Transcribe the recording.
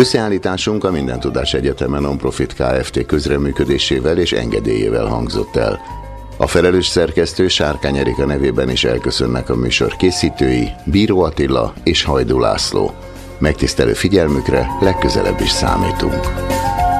Összeállításunk a Minden Tudás Egyeteme Non-Profit Kft. Közreműködésével és engedélyével hangzott el. A felelős szerkesztő Sárkány Erika nevében is elköszönnek a műsor készítői, Bíró Attila és Hajdú László. Megtisztelő figyelmükre legközelebb is számítunk.